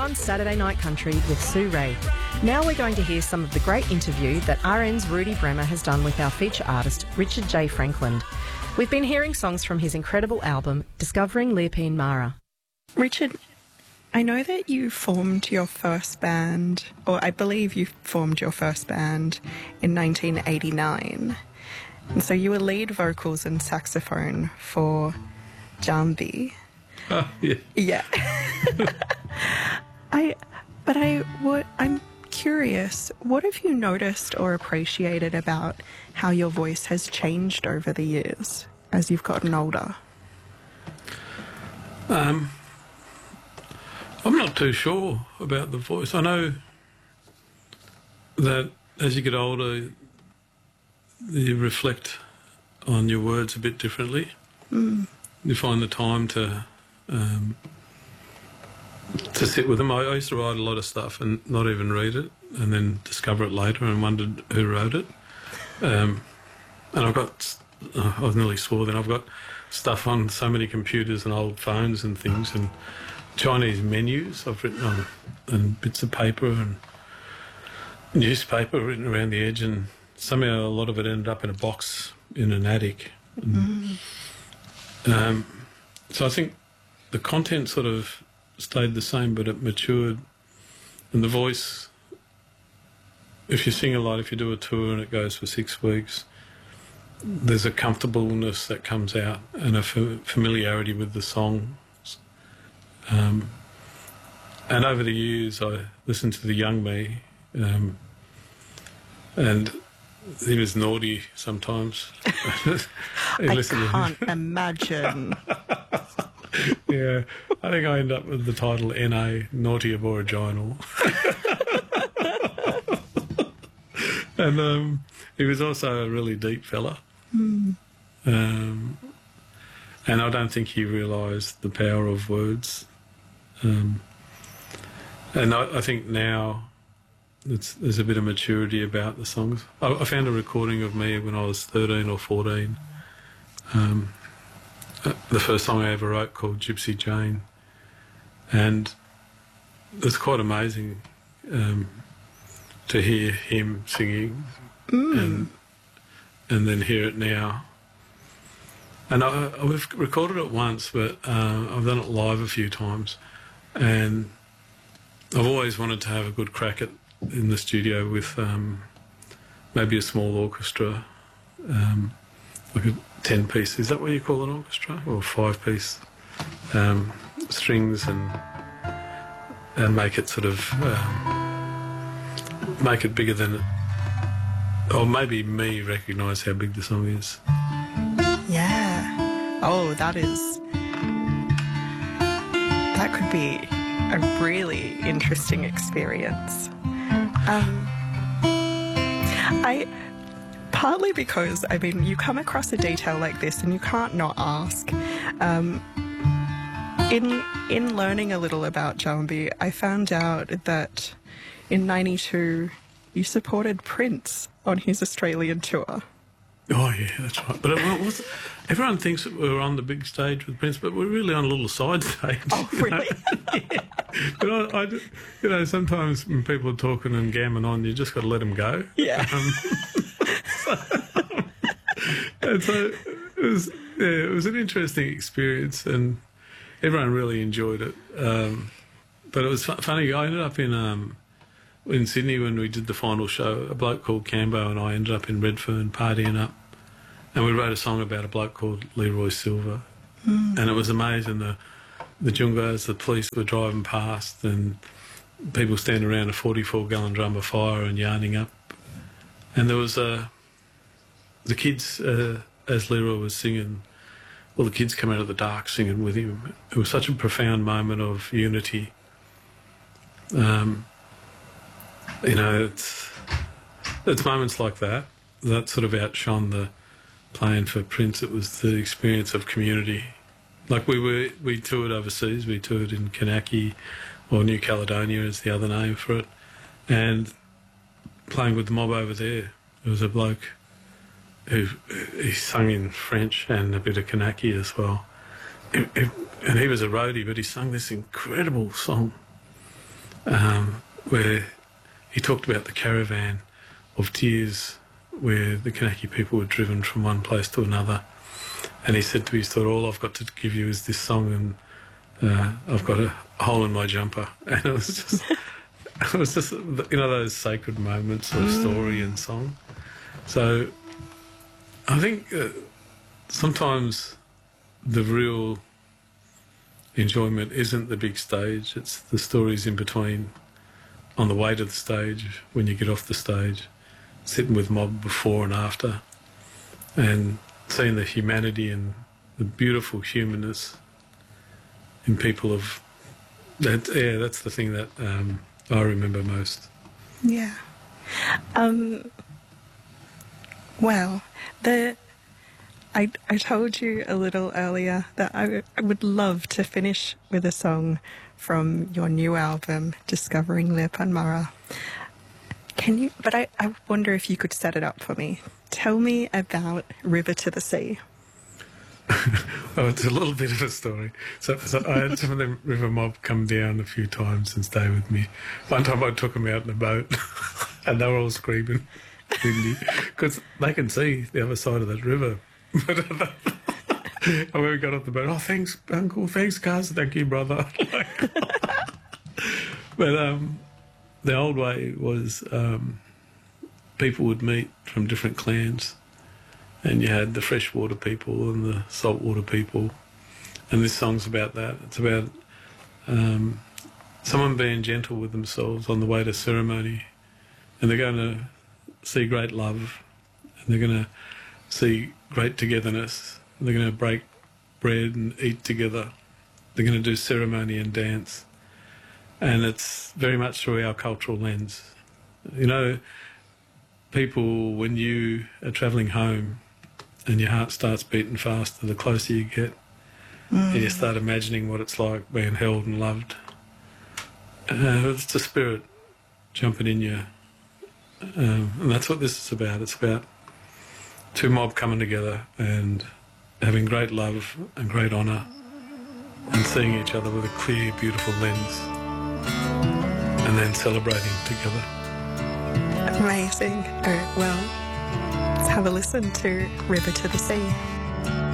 on Saturday Night Country with Sue Ray. Now we're going to hear some of the great interview that RN's Rudy Bremer has done with our feature artist, Richard J. Franklin. We've been hearing songs from his incredible album, Discovering Leopold Mara. Richard, I know that you formed your first band, or I believe you formed your first band in 1989. And so you were lead vocals and saxophone for Jambi. Oh, yeah. Yeah. I'm curious, what have you noticed or appreciated about how your voice has changed over the years as you've gotten older? I'm not too sure about the voice. I know that as you get older, you reflect on your words a bit differently. Mm. You find the time to sit with them. I used to write a lot of stuff and not even read it, and then discover it later and wondered who wrote it. And I've got, I was nearly swore then, I've got stuff on so many computers and old phones and things, and Chinese menus I've written on, and bits of paper and newspaper written around the edge, and somehow a lot of it ended up in a box in an attic. And, so I think the content sort of stayed the same, but it matured. And the voice, if you sing a lot, if you do a tour and it goes for 6 weeks, there's a comfortableness that comes out and a familiarity with the songs. And over the years, I listened to the young me, and he was naughty sometimes. I can't imagine. Yeah, I think I end up with the title NA, Naughty Aboriginal. And he was also a really deep fella. Mm. And I don't think he realised the power of words. And I think now there's a bit of maturity about the songs. I found a recording of me when I was 13 or 14. The first song I ever wrote, called Gypsy Jane, and it's quite amazing to hear him singing and then hear it now. And I've recorded it once, but I've done it live a few times, and I've always wanted to have a good crack in the studio with maybe a small orchestra, like a 10-piece, is that what you call an orchestra? Or 5-piece strings, and make it sort of make it bigger than it, or maybe me recognise how big the song is. Yeah. Oh, that could be a really interesting experience. Partly because, I mean, you come across a detail like this and you can't not ask. In learning a little about Jambi, I found out that in '92 you supported Prince on his Australian tour. Oh, yeah, that's right. But everyone thinks that we're on the big stage with Prince, but we're really on a little side stage. Oh, really? Yeah. But I sometimes when people are talking and gamming on, you just got to let them go. Yeah. And so it was an interesting experience, and everyone really enjoyed it. But it was funny. I ended up in Sydney when we did the final show. A bloke called Cambo and I ended up in Redfern partying up, and we wrote a song about a bloke called Leroy Silver. And it was amazing, the jungos, the police were driving past, and people standing around a 44-gallon drum of fire and yarning up. And there was the kids, as Leroy was singing, all the kids come out of the dark singing with him. It was such a profound moment of unity. You know, it's moments like that sort of outshone the playing for Prince. It was the experience of community. Like we toured overseas. We toured in Kanaki, or New Caledonia is the other name for it, and playing with the mob over there. There was a bloke who he sung in French and a bit of Kanaki as well. And he was a roadie, but he sung this incredible song. where he talked about the caravan of tears where the Kanaki people were driven from one place to another. And he said to his daughter, all I've got to give you is this song, and I've got a hole in my jumper. And it was just, those sacred moments of story and song. So I think sometimes the real enjoyment isn't the big stage, it's the stories in between, on the way to the stage, when you get off the stage, sitting with mob before and after, and seeing the humanity and the beautiful humanness in people of that. Yeah, that's the thing that I remember most. Yeah. Well, I told you a little earlier that I would love to finish with a song from your new album, Discovering Lepanmara. Can you? But I wonder if you could set it up for me. Tell me about River to the Sea. Oh, it's a little bit of a story. So I had some of the river mob come down a few times and stay with me. One time I took them out in a boat and they were all screaming, because they can see the other side of that river. And when we got off the boat, oh, thanks, Uncle, thanks, cuz, thank you, brother. But the old way was people would meet from different clans, and you had the freshwater people and the saltwater people, and this song's about that. It's about someone being gentle with themselves on the way to ceremony, and they're going to see great love, and they're going to see great togetherness, and they're going to break bread and eat together. They're going to do ceremony and dance, and it's very much through our cultural lens. You know, people, when you are travelling home and your heart starts beating faster the closer you get, and you start imagining what it's like being held and loved, it's the spirit jumping in you, and that's what this is about. It's about two mob coming together and having great love and great honour and seeing each other with a clear, beautiful lens, and then celebrating together. Amazing. Well, let's have a listen to River to the Sea.